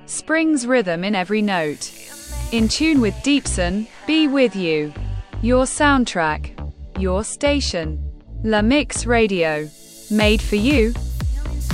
Spring's rhythm in every note. In tune with Deepson, be with you. Your soundtrack. Your station. La Mix Radio. Made for you,